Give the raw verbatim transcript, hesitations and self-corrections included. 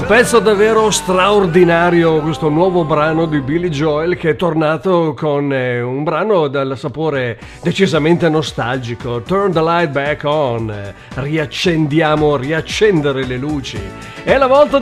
Un pezzo davvero straordinario, questo nuovo brano di Billy Joel, che è tornato con eh, un brano dal sapore decisamente nostalgico. Turn the light back on, riaccendiamo, riaccendere le luci. È la volta